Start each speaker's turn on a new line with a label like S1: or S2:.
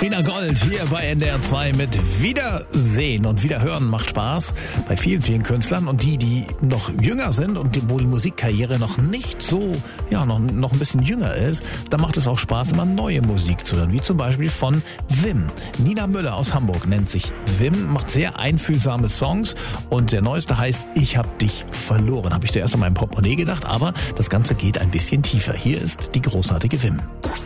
S1: Frieda Gold hier bei NDR 2 mit Wiedersehen. Und Wiederhören macht Spaß bei vielen, vielen Künstlern. Und die noch jünger sind und wo die Musikkarriere noch nicht so, noch ein bisschen jünger ist, da macht es auch Spaß, immer neue Musik zu hören. Wie zum Beispiel von Wim. Nina Müller aus Hamburg nennt sich Wim, macht sehr einfühlsame Songs. Und der neueste heißt Ich hab dich verloren. Habe ich zuerst an meinem Portemonnaie gedacht, aber das Ganze geht ein bisschen tiefer. Hier ist die großartige Wim.